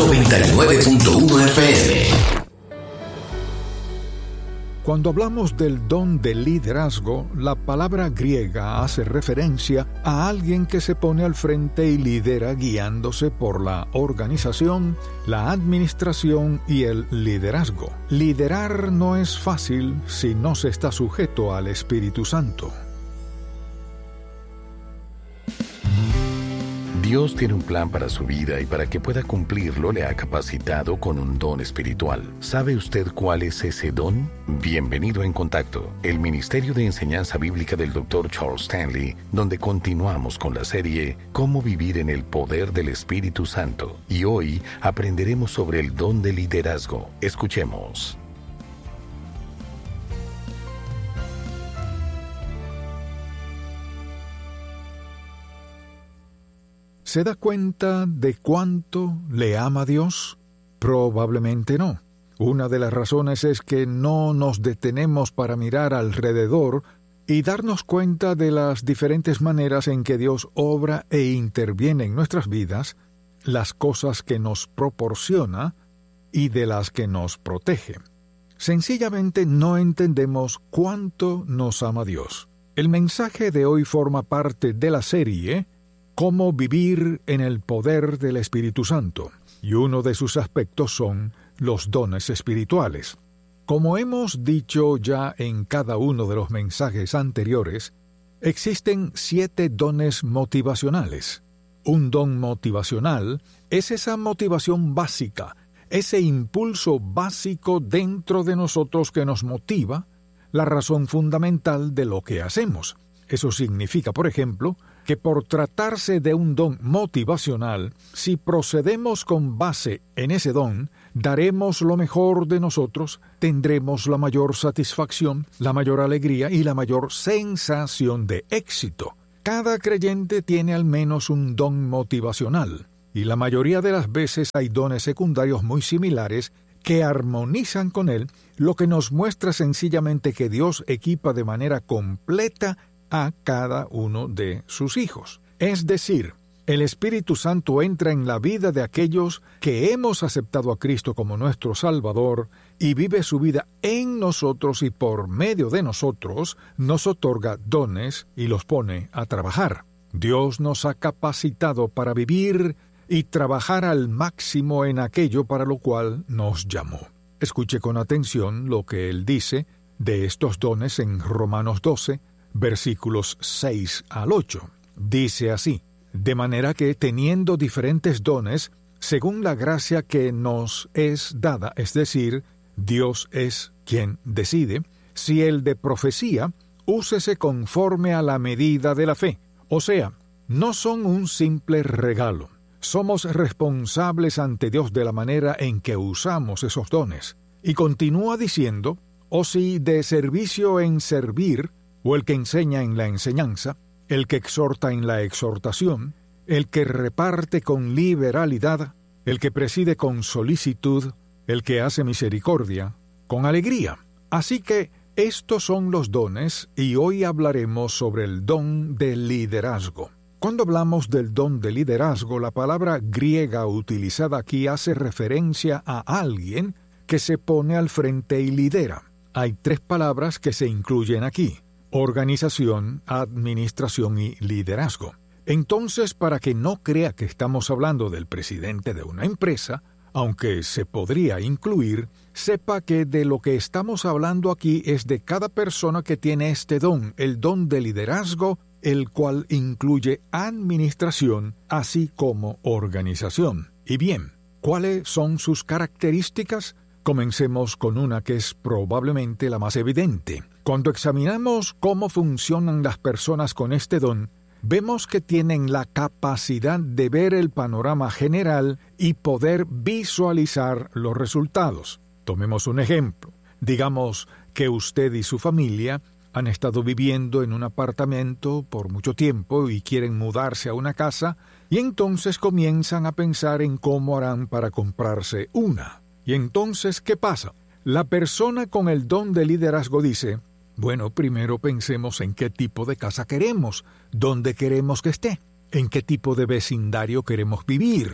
99.1 FM. Cuando hablamos del don de liderazgo, la palabra griega hace referencia a alguien que se pone al frente y lidera guiándose por la organización, la administración y el liderazgo. Liderar no es fácil si no se está sujeto al Espíritu Santo. Dios tiene un plan para su vida y para que pueda cumplirlo le ha capacitado con un don espiritual. ¿Sabe usted cuál es ese don? Bienvenido En Contacto, el Ministerio de Enseñanza Bíblica del Dr. Charles Stanley, donde continuamos con la serie Cómo vivir en el poder del Espíritu Santo. Y hoy aprenderemos sobre el don de liderazgo. Escuchemos. ¿Se da cuenta de cuánto le ama Dios? Probablemente no. Una de las razones es que no nos detenemos para mirar alrededor y darnos cuenta de las diferentes maneras en que Dios obra e interviene en nuestras vidas, las cosas que nos proporciona y de las que nos protege. Sencillamente no entendemos cuánto nos ama Dios. El mensaje de hoy forma parte de la serie Cómo vivir en el poder del Espíritu Santo, y uno de sus aspectos son los dones espirituales. Como hemos dicho ya en cada uno de los mensajes anteriores, existen 7 dones motivacionales. Un don motivacional es esa motivación básica, ese impulso básico dentro de nosotros que nos motiva, la razón fundamental de lo que hacemos. Eso significa, por ejemplo, que por tratarse de un don motivacional, si procedemos con base en ese don, daremos lo mejor de nosotros, tendremos la mayor satisfacción, la mayor alegría y la mayor sensación de éxito. Cada creyente tiene al menos un don motivacional, y la mayoría de las veces hay dones secundarios muy similares que armonizan con él, lo que nos muestra sencillamente que Dios equipa de manera completa a cada uno de sus hijos. Es decir, el Espíritu Santo entra en la vida de aquellos que hemos aceptado a Cristo como nuestro Salvador y vive su vida en nosotros y por medio de nosotros nos otorga dones y los pone a trabajar. Dios nos ha capacitado para vivir y trabajar al máximo en aquello para lo cual nos llamó. Escuche con atención lo que Él dice de estos dones en Romanos 12, versículos 6 al 8. Dice así: de manera que, teniendo diferentes dones, según la gracia que nos es dada, es decir, Dios es quien decide, si el de profecía, úsese conforme a la medida de la fe. O sea, no son un simple regalo. Somos responsables ante Dios de la manera en que usamos esos dones. Y continúa diciendo: o si de servicio en servir, o el que enseña en la enseñanza, el que exhorta en la exhortación, el que reparte con liberalidad, el que preside con solicitud, el que hace misericordia, con alegría. Así que estos son los dones, y hoy hablaremos sobre el don de liderazgo. Cuando hablamos del don de liderazgo, la palabra griega utilizada aquí hace referencia a alguien que se pone al frente y lidera. Hay 3 palabras que se incluyen aquí: organización, administración y liderazgo. Entonces, para que no crea que estamos hablando del presidente de una empresa, aunque se podría incluir, sepa que de lo que estamos hablando aquí es de cada persona que tiene este don, el don de liderazgo, el cual incluye administración, así como organización. Y bien, ¿cuáles son sus características? Comencemos con una que es probablemente la más evidente. Cuando examinamos cómo funcionan las personas con este don, vemos que tienen la capacidad de ver el panorama general y poder visualizar los resultados. Tomemos un ejemplo. Digamos que usted y su familia han estado viviendo en un apartamento por mucho tiempo y quieren mudarse a una casa, y entonces comienzan a pensar en cómo harán para comprarse una. Y entonces, ¿qué pasa? La persona con el don de liderazgo dice: bueno, primero pensemos en qué tipo de casa queremos, dónde queremos que esté, en qué tipo de vecindario queremos vivir.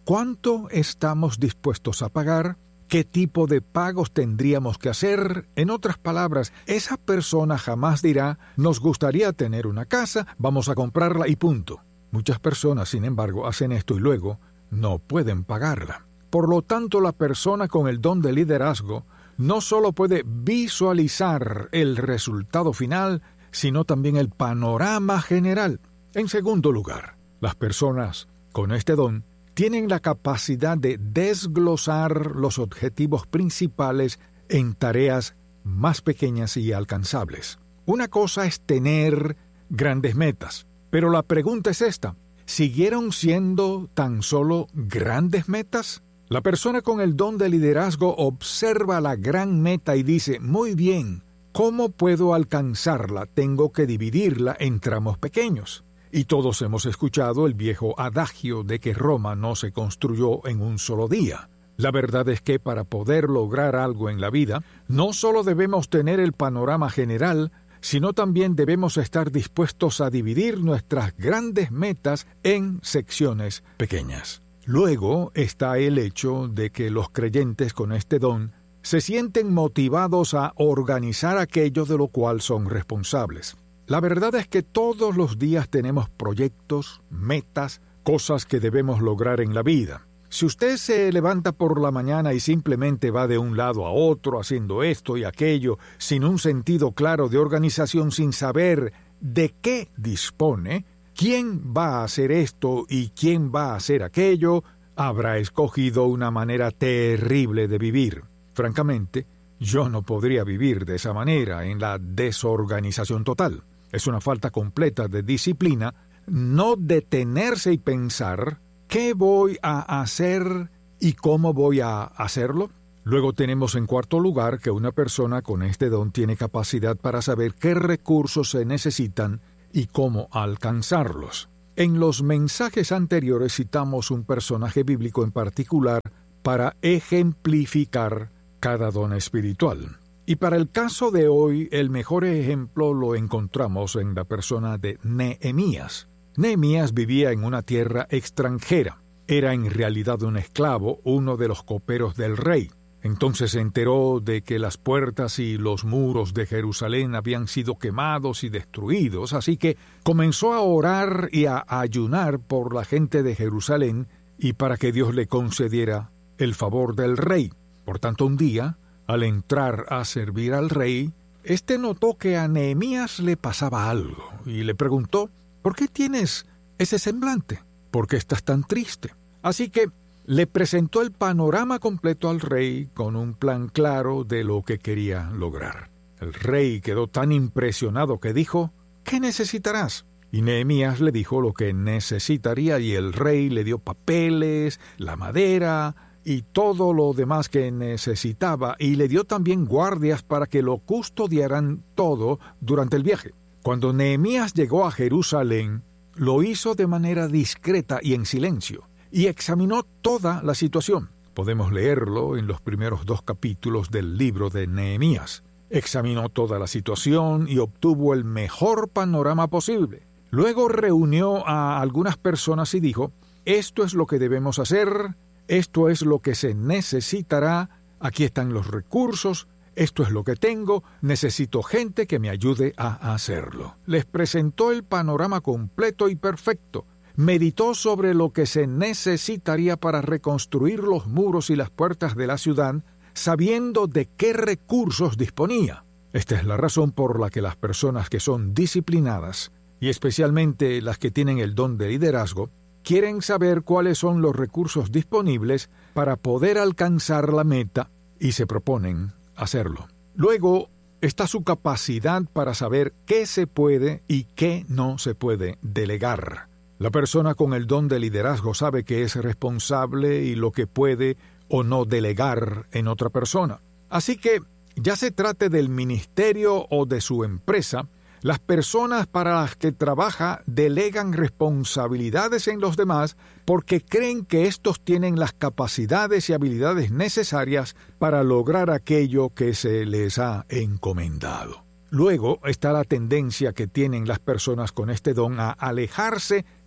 ¿Cuánto estamos dispuestos a pagar? ¿Qué tipo de pagos tendríamos que hacer? En otras palabras, esa persona jamás dirá, nos gustaría tener una casa, vamos a comprarla y punto. Muchas personas, sin embargo, hacen esto y luego no pueden pagarla. Por lo tanto, la persona con el don de liderazgo no solo puede visualizar el resultado final, sino también el panorama general. En segundo lugar, las personas con este don tienen la capacidad de desglosar los objetivos principales en tareas más pequeñas y alcanzables. Una cosa es tener grandes metas, pero la pregunta es esta: ¿siguieron siendo tan solo grandes metas? La persona con el don de liderazgo observa la gran meta y dice, muy bien, ¿cómo puedo alcanzarla? Tengo que dividirla en tramos pequeños. Y todos hemos escuchado el viejo adagio de que Roma no se construyó en un solo día. La verdad es que para poder lograr algo en la vida, no solo debemos tener el panorama general, sino también debemos estar dispuestos a dividir nuestras grandes metas en secciones pequeñas. Luego está el hecho de que los creyentes con este don se sienten motivados a organizar aquello de lo cual son responsables. La verdad es que todos los días tenemos proyectos, metas, cosas que debemos lograr en la vida. Si usted se levanta por la mañana y simplemente va de un lado a otro haciendo esto y aquello, sin un sentido claro de organización, sin saber de qué dispone, quién va a hacer esto y quién va a hacer aquello, habrá escogido una manera terrible de vivir. Francamente, yo no podría vivir de esa manera, en la desorganización total. Es una falta completa de disciplina no detenerse y pensar qué voy a hacer y cómo voy a hacerlo. Luego tenemos en cuarto lugar que una persona con este don tiene capacidad para saber qué recursos se necesitan y cómo alcanzarlos. En los mensajes anteriores citamos un personaje bíblico en particular para ejemplificar cada don espiritual. Y para el caso de hoy, el mejor ejemplo lo encontramos en la persona de Nehemías. Nehemías vivía en una tierra extranjera. Era en realidad un esclavo, uno de los coperos del rey. Entonces se enteró de que las puertas y los muros de Jerusalén habían sido quemados y destruidos, así que comenzó a orar y a ayunar por la gente de Jerusalén y para que Dios le concediera el favor del rey. Por tanto, un día, al entrar a servir al rey, éste notó que a Nehemías le pasaba algo y le preguntó, ¿por qué tienes ese semblante? ¿Por qué estás tan triste? Así que le presentó el panorama completo al rey con un plan claro de lo que quería lograr. El rey quedó tan impresionado que dijo, ¿qué necesitarás? Y Nehemías le dijo lo que necesitaría y el rey le dio papeles, la madera y todo lo demás que necesitaba, y le dio también guardias para que lo custodiaran todo durante el viaje. Cuando Nehemías llegó a Jerusalén, lo hizo de manera discreta y en silencio, y examinó toda la situación. Podemos leerlo en los primeros 2 capítulos del libro de Nehemías. Examinó toda la situación y obtuvo el mejor panorama posible. Luego reunió a algunas personas y dijo, esto es lo que debemos hacer, esto es lo que se necesitará, aquí están los recursos, esto es lo que tengo, necesito gente que me ayude a hacerlo. Les presentó el panorama completo y perfecto. Meditó sobre lo que se necesitaría para reconstruir los muros y las puertas de la ciudad, sabiendo de qué recursos disponía. Esta es la razón por la que las personas que son disciplinadas, y especialmente las que tienen el don de liderazgo, quieren saber cuáles son los recursos disponibles para poder alcanzar la meta y se proponen hacerlo. Luego está su capacidad para saber qué se puede y qué no se puede delegar. La persona con el don de liderazgo sabe que es responsable y lo que puede o no delegar en otra persona. Así que, ya se trate del ministerio o de su empresa, las personas para las que trabaja delegan responsabilidades en los demás porque creen que éstos tienen las capacidades y habilidades necesarias para lograr aquello que se les ha encomendado. Luego está la tendencia que tienen las personas con este don a alejarse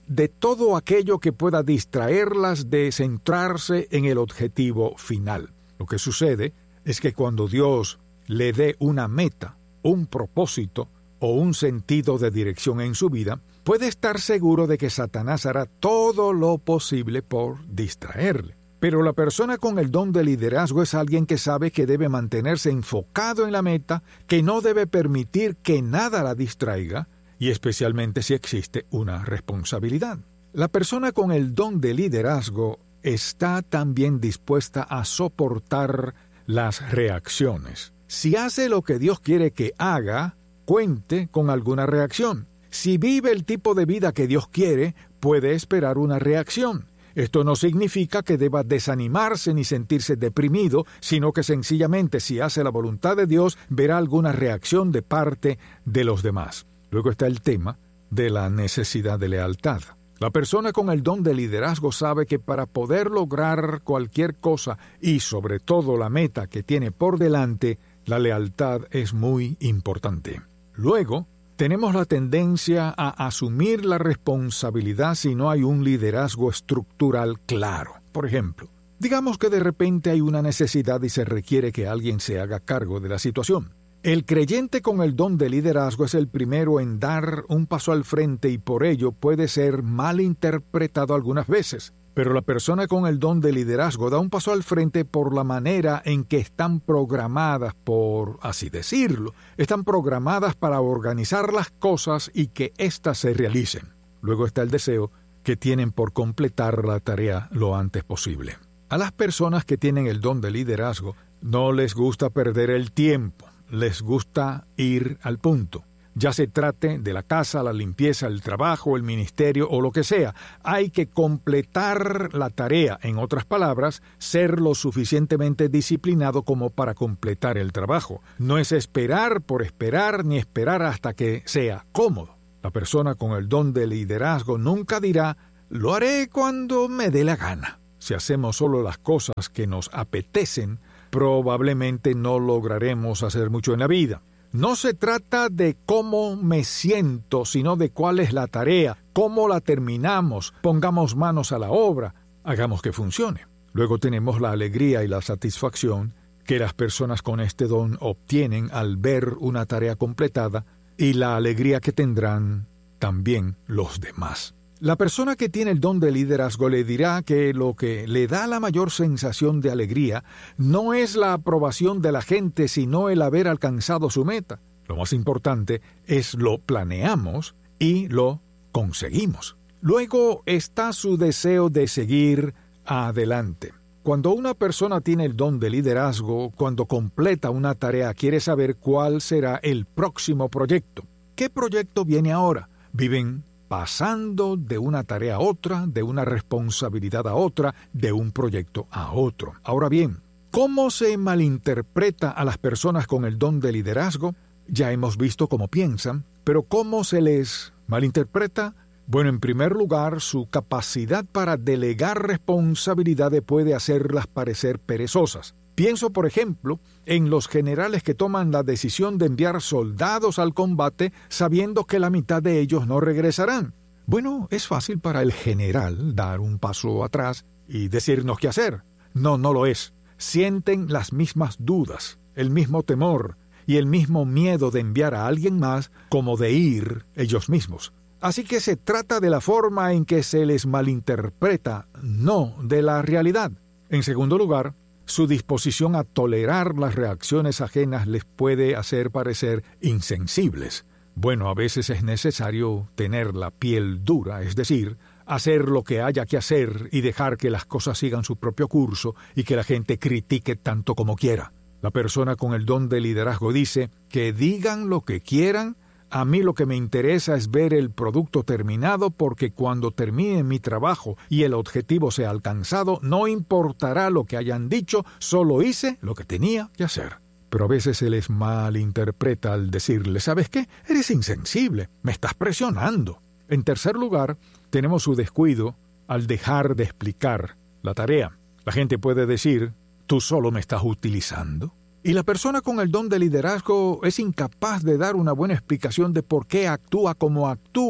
de todo aquello que pueda distraerlas de centrarse en el objetivo final. Lo que sucede es que cuando Dios le dé una meta, un propósito o un sentido de dirección en su vida, puede estar seguro de que Satanás hará todo lo posible por distraerle. Pero la persona con el don de liderazgo es alguien que sabe que debe mantenerse enfocado en la meta, que no debe permitir que nada la distraiga, y especialmente si existe una responsabilidad. La persona con el don de liderazgo está también dispuesta a soportar las reacciones. Si hace lo que Dios quiere que haga, cuente con alguna reacción. Si vive el tipo de vida que Dios quiere, puede esperar una reacción. Esto no significa que deba desanimarse ni sentirse deprimido, sino que sencillamente si hace la voluntad de Dios, verá alguna reacción de parte de los demás. Luego está el tema de la necesidad de lealtad. La persona con el don de liderazgo sabe que para poder lograr cualquier cosa y sobre todo la meta que tiene por delante, la lealtad es muy importante. Luego, tenemos la tendencia a asumir la responsabilidad si no hay un liderazgo estructural claro. Por ejemplo, digamos que de repente hay una necesidad y se requiere que alguien se haga cargo de la situación. El creyente con el don de liderazgo es el primero en dar un paso al frente y por ello puede ser mal interpretado algunas veces. Pero la persona con el don de liderazgo da un paso al frente por la manera en que están programadas, por así decirlo. Están programadas para organizar las cosas y que éstas se realicen. Luego está el deseo que tienen por completar la tarea lo antes posible. A las personas que tienen el don de liderazgo no les gusta perder el tiempo, les gusta ir al punto. Ya se trate de la casa, la limpieza, el trabajo, el ministerio o lo que sea. Hay que completar la tarea. En otras palabras, ser lo suficientemente disciplinado como para completar el trabajo. No es esperar por esperar ni esperar hasta que sea cómodo. La persona con el don de liderazgo nunca dirá, lo haré cuando me dé la gana. Si hacemos solo las cosas que nos apetecen, probablemente no lograremos hacer mucho en la vida. No se trata de cómo me siento, sino de cuál es la tarea, cómo la terminamos, pongamos manos a la obra, hagamos que funcione. Luego tenemos la alegría y la satisfacción que las personas con este don obtienen al ver una tarea completada y la alegría que tendrán también los demás. La persona que tiene el don de liderazgo le dirá que lo que le da la mayor sensación de alegría no es la aprobación de la gente, sino el haber alcanzado su meta. Lo más importante es lo planeamos y lo conseguimos. Luego está su deseo de seguir adelante. Cuando una persona tiene el don de liderazgo, cuando completa una tarea, quiere saber cuál será el próximo proyecto. ¿Qué proyecto viene ahora? Viven pasando de una tarea a otra, de una responsabilidad a otra, de un proyecto a otro. Ahora bien, ¿cómo se malinterpreta a las personas con el don de liderazgo? Ya hemos visto cómo piensan, pero ¿cómo se les malinterpreta? Bueno, en primer lugar, su capacidad para delegar responsabilidades puede hacerlas parecer perezosas. Pienso, por ejemplo, en los generales que toman la decisión de enviar soldados al combate sabiendo que la mitad de ellos no regresarán. Bueno, es fácil para el general dar un paso atrás y decirnos qué hacer. No lo es. Sienten las mismas dudas, el mismo temor y el mismo miedo de enviar a alguien más como de ir ellos mismos. Así que se trata de la forma en que se les malinterpreta, no de la realidad. En segundo lugar, su disposición a tolerar las reacciones ajenas les puede hacer parecer insensibles. Bueno, a veces es necesario tener la piel dura, es decir, hacer lo que haya que hacer y dejar que las cosas sigan su propio curso y que la gente critique tanto como quiera. La persona con el don de liderazgo dice que digan lo que quieran. A mí lo que me interesa es ver el producto terminado porque cuando termine mi trabajo y el objetivo sea alcanzado, no importará lo que hayan dicho, solo hice lo que tenía que hacer. Pero a veces se les malinterpreta al decirle, ¿sabes qué? Eres insensible, me estás presionando. En tercer lugar, tenemos su descuido al dejar de explicar la tarea. La gente puede decir, ¿tú solo me estás utilizando? Y la persona con el don de liderazgo es incapaz de dar una buena explicación de por qué actúa como actúa.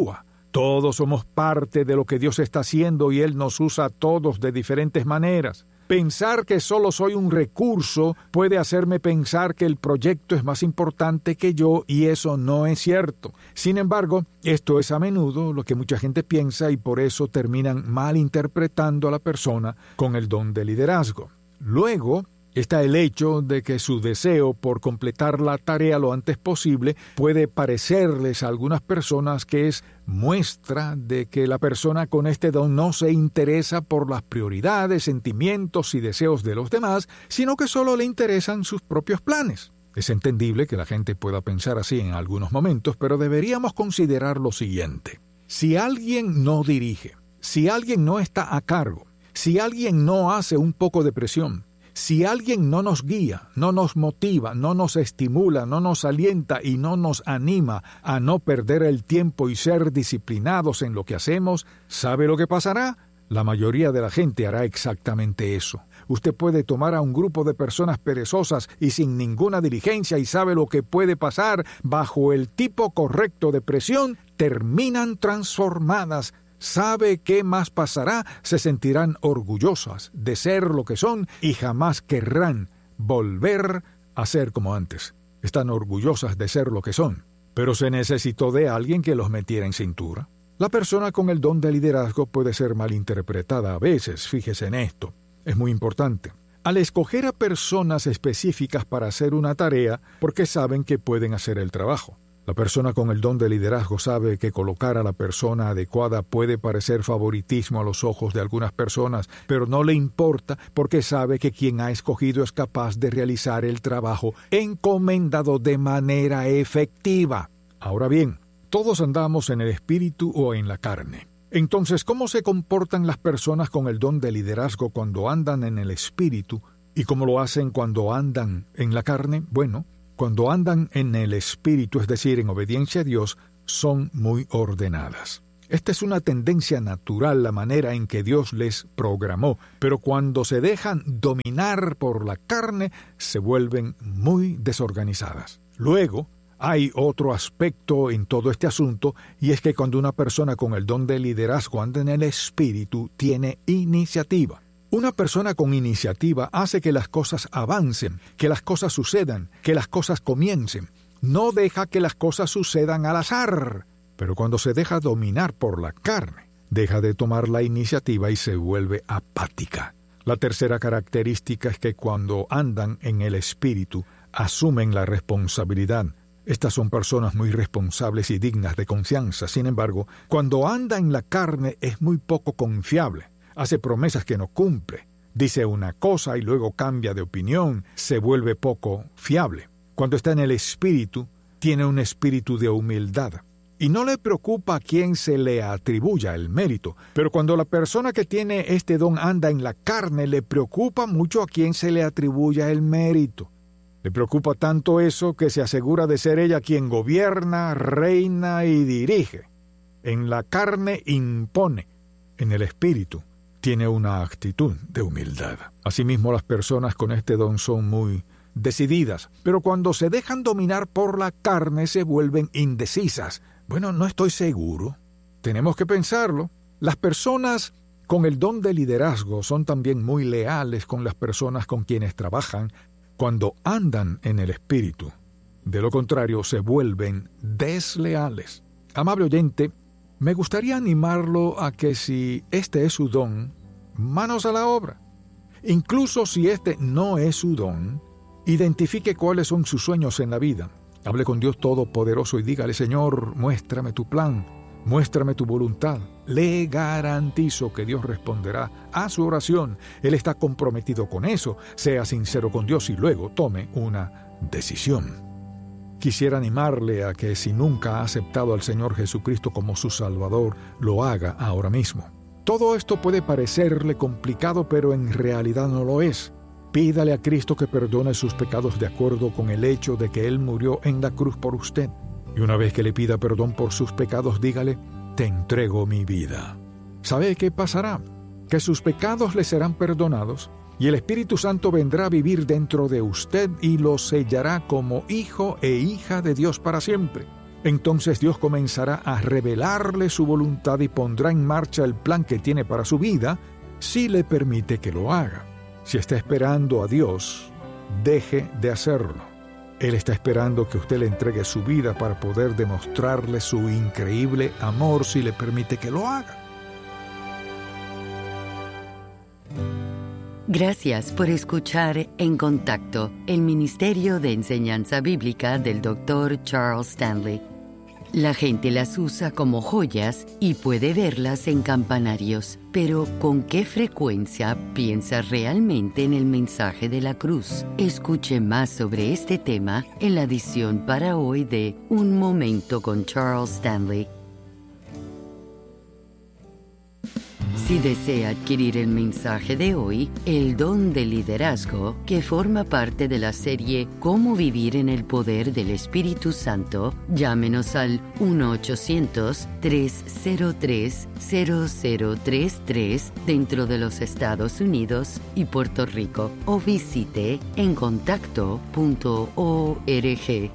Todos somos parte de lo que Dios está haciendo y Él nos usa a todos de diferentes maneras. Pensar que solo soy un recurso puede hacerme pensar que el proyecto es más importante que yo, y eso no es cierto. Sin embargo, esto es a menudo lo que mucha gente piensa, y por eso terminan malinterpretando a la persona con el don de liderazgo. Luego está el hecho de que su deseo por completar la tarea lo antes posible puede parecerles a algunas personas que es muestra de que la persona con este don no se interesa por las prioridades, sentimientos y deseos de los demás, sino que solo le interesan sus propios planes. Es entendible que la gente pueda pensar así en algunos momentos, pero deberíamos considerar lo siguiente. Si alguien no dirige, si alguien no está a cargo, si alguien no hace un poco de presión, si alguien no nos guía, no nos motiva, no nos estimula, no nos alienta y no nos anima a no perder el tiempo y ser disciplinados en lo que hacemos, ¿sabe lo que pasará? La mayoría de la gente hará exactamente eso. Usted puede tomar a un grupo de personas perezosas y sin ninguna diligencia, y sabe lo que puede pasar. Bajo el tipo correcto de presión, terminan transformadas. ¿Sabe qué más pasará? Se sentirán orgullosas de ser lo que son y jamás querrán volver a ser como antes. Están orgullosas de ser lo que son, pero se necesitó de alguien que los metiera en cintura. La persona con el don de liderazgo puede ser malinterpretada a veces, fíjese en esto. Es muy importante. Al escoger a personas específicas para hacer una tarea, porque saben que pueden hacer el trabajo. La persona con el don de liderazgo sabe que colocar a la persona adecuada puede parecer favoritismo a los ojos de algunas personas, pero no le importa porque sabe que quien ha escogido es capaz de realizar el trabajo encomendado de manera efectiva. Ahora bien, todos andamos en el espíritu o en la carne. Entonces, ¿cómo se comportan las personas con el don de liderazgo cuando andan en el espíritu y cómo lo hacen cuando andan en la carne? Bueno, cuando andan en el espíritu, es decir, en obediencia a Dios, son muy ordenadas. Esta es una tendencia natural, la manera en que Dios les programó, pero cuando se dejan dominar por la carne, se vuelven muy desorganizadas. Luego, hay otro aspecto en todo este asunto, y es que cuando una persona con el don de liderazgo anda en el espíritu, tiene iniciativa. Una persona con iniciativa hace que las cosas avancen, que las cosas sucedan, que las cosas comiencen. No deja que las cosas sucedan al azar. Pero cuando se deja dominar por la carne, deja de tomar la iniciativa y se vuelve apática. La tercera característica es que cuando andan en el espíritu, asumen la responsabilidad. Estas son personas muy responsables y dignas de confianza. Sin embargo, cuando anda en la carne es muy poco confiable. Hace promesas que no cumple. Dice una cosa y luego cambia de opinión. Se vuelve poco fiable. Cuando está en el espíritu, tiene un espíritu de humildad. Y no le preocupa a quién se le atribuya el mérito. Pero cuando la persona que tiene este don anda en la carne, le preocupa mucho a quién se le atribuya el mérito. Le preocupa tanto eso que se asegura de ser ella quien gobierna, reina y dirige. En la carne impone. En el espíritu tiene una actitud de humildad. Asimismo, las personas con este don son muy decididas, pero cuando se dejan dominar por la carne se vuelven indecisas. Bueno, no estoy seguro. Tenemos que pensarlo. Las personas con el don de liderazgo son también muy leales con las personas con quienes trabajan cuando andan en el espíritu. De lo contrario, se vuelven desleales. Amable oyente, me gustaría animarlo a que si este es su don, manos a la obra. Incluso si este no es su don, identifique cuáles son sus sueños en la vida. Hable con Dios Todopoderoso y dígale: Señor, muéstrame tu plan, muéstrame tu voluntad. Le garantizo que Dios responderá a su oración. Él está comprometido con eso. Sea sincero con Dios y luego tome una decisión. Quisiera animarle a que si nunca ha aceptado al Señor Jesucristo como su Salvador, lo haga ahora mismo. Todo esto puede parecerle complicado, pero en realidad no lo es. Pídale a Cristo que perdone sus pecados de acuerdo con el hecho de que Él murió en la cruz por usted. Y una vez que le pida perdón por sus pecados, dígale: te entrego mi vida. ¿Sabe qué pasará? Que sus pecados le serán perdonados y el Espíritu Santo vendrá a vivir dentro de usted y lo sellará como hijo e hija de Dios para siempre. entonces Dios comenzará a revelarle su voluntad y pondrá en marcha el plan que tiene para su vida si le permite que lo haga. Si está esperando a Dios, deje de hacerlo. Él está esperando que usted le entregue su vida para poder demostrarle su increíble amor si le permite que lo haga. Gracias por escuchar En Contacto, el Ministerio de Enseñanza Bíblica del Dr. Charles Stanley. La gente las usa como joyas y puede verlas en campanarios, pero ¿con qué frecuencia piensa realmente en el mensaje de la cruz? Escuche más sobre este tema en la edición para hoy de Un Momento con Charles Stanley. Si desea adquirir el mensaje de hoy, el don de liderazgo, que forma parte de la serie Cómo vivir en el poder del Espíritu Santo, llámenos al 1-800-303-0033 dentro de los Estados Unidos y Puerto Rico o visite encontacto.org.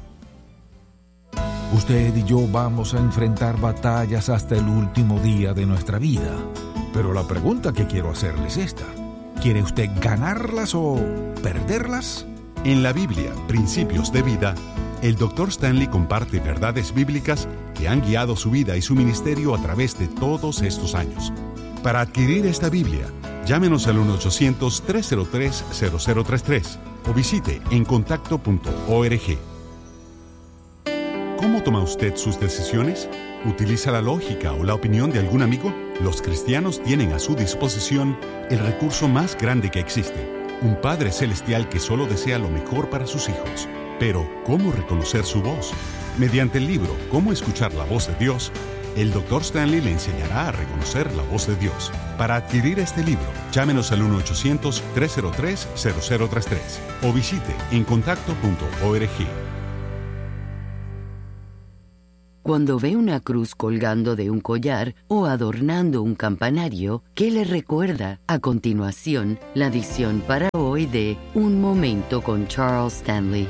Usted y yo vamos a enfrentar batallas hasta el último día de nuestra vida. Pero la pregunta que quiero hacerle es esta. ¿Quiere usted ganarlas o perderlas? En la Biblia, Principios de Vida, el Dr. Stanley comparte verdades bíblicas que han guiado su vida y su ministerio a través de todos estos años. Para adquirir esta Biblia, llámenos al 1-800-303-0033 o visite encontacto.org. ¿Cómo toma usted sus decisiones? ¿Utiliza la lógica o la opinión de algún amigo? Los cristianos tienen a su disposición el recurso más grande que existe, un Padre Celestial que solo desea lo mejor para sus hijos. Pero, ¿cómo reconocer su voz? Mediante el libro Cómo escuchar la voz de Dios, el Dr. Stanley le enseñará a reconocer la voz de Dios. Para adquirir este libro, llámenos al 1-800-303-0033 o visite encontacto.org. Cuando ve una cruz colgando de un collar o adornando un campanario, ¿qué le recuerda? A continuación, la edición para hoy de Un Momento con Charles Stanley.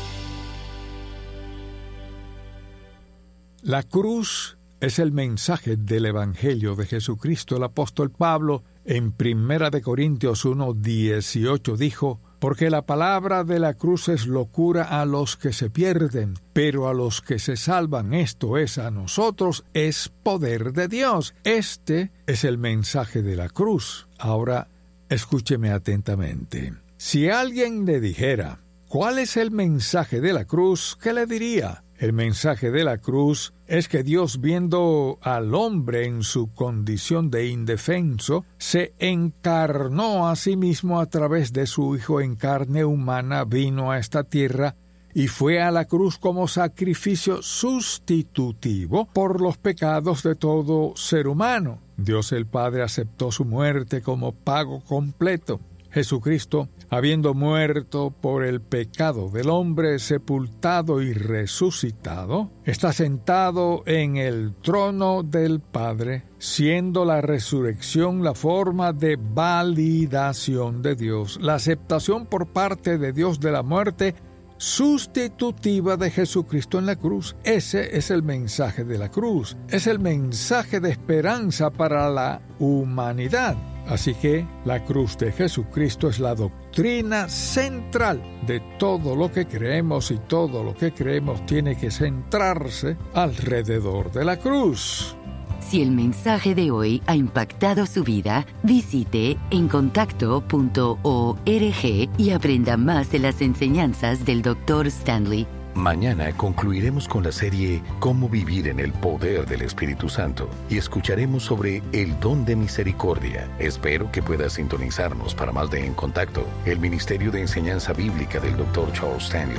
La cruz es el mensaje del Evangelio de Jesucristo. El apóstol Pablo, en 1 Corintios 1:18, dijo: porque la palabra de la cruz es locura a los que se pierden, pero a los que se salvan, esto es, a nosotros, es poder de Dios. Este es el mensaje de la cruz. Ahora, escúcheme atentamente. Si alguien le dijera, ¿cuál es el mensaje de la cruz?, ¿qué le diría? El mensaje de la cruz es que Dios, viendo al hombre en su condición de indefenso, se encarnó a sí mismo a través de su Hijo en carne humana, vino a esta tierra y fue a la cruz como sacrificio sustitutivo por los pecados de todo ser humano. Dios el Padre aceptó su muerte como pago completo. Jesucristo, habiendo muerto por el pecado del hombre, sepultado y resucitado, está sentado en el trono del Padre, siendo la resurrección la forma de validación de Dios, la aceptación por parte de Dios de la muerte sustitutiva de Jesucristo en la cruz. Ese es el mensaje de la cruz, es el mensaje de esperanza para la humanidad. Así que la cruz de Jesucristo es la doctrina central de todo lo que creemos, y todo lo que creemos tiene que centrarse alrededor de la cruz. Si el mensaje de hoy ha impactado su vida, visite encontacto.org y aprenda más de las enseñanzas del Dr. Stanley. Mañana concluiremos con la serie Cómo vivir en el poder del Espíritu Santo y escucharemos sobre el don de misericordia. Espero que pueda sintonizarnos para más de En Contacto, el Ministerio de Enseñanza Bíblica del Dr. Charles Stanley.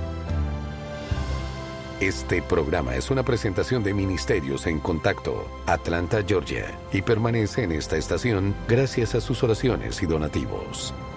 Este programa es una presentación de Ministerios en Contacto, Atlanta, Georgia, y permanece en esta estación gracias a sus oraciones y donativos.